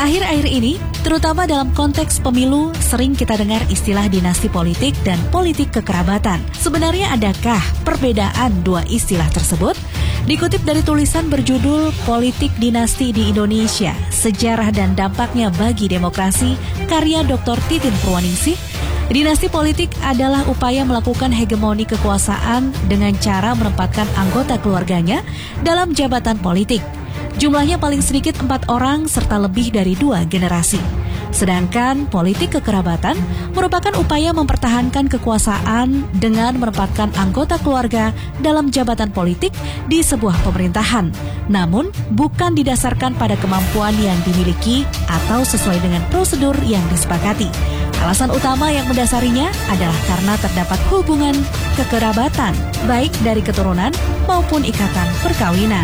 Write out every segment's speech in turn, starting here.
Akhir-akhir ini, terutama dalam konteks pemilu, sering kita dengar istilah dinasti politik dan politik kekerabatan. Sebenarnya adakah perbedaan dua istilah tersebut? Dikutip dari tulisan berjudul Politik Dinasti di Indonesia, Sejarah dan Dampaknya bagi Demokrasi, karya Dr. Titin Purwaningsih, dinasti politik adalah upaya melakukan hegemoni kekuasaan dengan cara menempatkan anggota keluarganya dalam jabatan politik. Jumlahnya paling sedikit 4 orang serta lebih dari 2 generasi. Sedangkan politik kekerabatan merupakan upaya mempertahankan kekuasaan dengan menempatkan anggota keluarga dalam jabatan politik di sebuah pemerintahan. Namun, bukan didasarkan pada kemampuan yang dimiliki atau sesuai dengan prosedur yang disepakati. Alasan utama yang mendasarinya adalah karena terdapat hubungan kekerabatan, baik dari keturunan maupun ikatan perkawinan.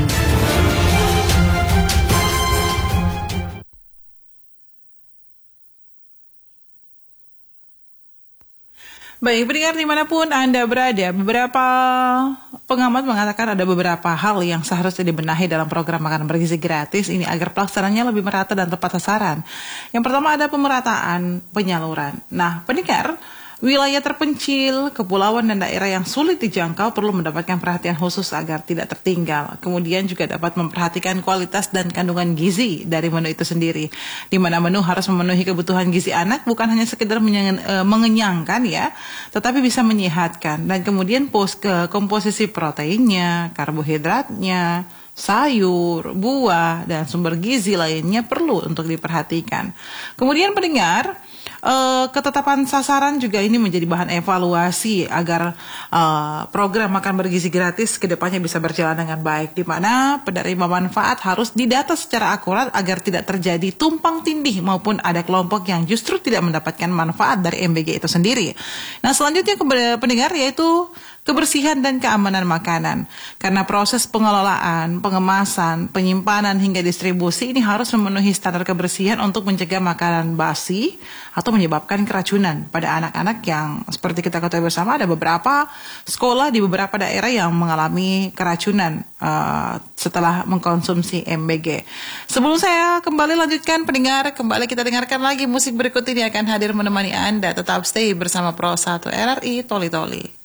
Baik, pendengar dimanapun Anda berada, beberapa pengamat mengatakan ada beberapa hal yang seharusnya dibenahi dalam program makan bergizi gratis ini agar pelaksanaannya lebih merata dan tepat sasaran. Yang pertama ada pemerataan penyaluran. Nah, pendengar, wilayah terpencil, kepulauan dan daerah yang sulit dijangkau perlu mendapatkan perhatian khusus agar tidak tertinggal. Kemudian juga dapat memperhatikan kualitas dan kandungan gizi dari menu itu sendiri. Di mana menu harus memenuhi kebutuhan gizi anak, bukan hanya sekedar mengenyangkan ya, tetapi bisa menyehatkan. Dan kemudian komposisi proteinnya, karbohidratnya, sayur, buah, dan sumber gizi lainnya perlu untuk diperhatikan. Kemudian pendengar, ketetapan sasaran juga ini menjadi bahan evaluasi agar program makan bergizi gratis kedepannya bisa berjalan dengan baik, di mana penerima manfaat harus didata secara akurat agar tidak terjadi tumpang tindih maupun ada kelompok yang justru tidak mendapatkan manfaat dari MBG itu sendiri. Nah, selanjutnya pendengar yaitu kebersihan dan keamanan makanan. Karena proses pengelolaan, pengemasan, penyimpanan hingga distribusi ini harus memenuhi standar kebersihan untuk mencegah makanan basi atau menyebabkan keracunan pada anak-anak yang seperti kita ketahui bersama ada beberapa sekolah di beberapa daerah yang mengalami keracunan setelah mengkonsumsi MBG. Sebelum saya kembali lanjutkan pendengar, kembali kita dengarkan lagi musik berikut ini akan hadir menemani Anda. Tetap stay bersama Pro 1 RRI Toli Toli.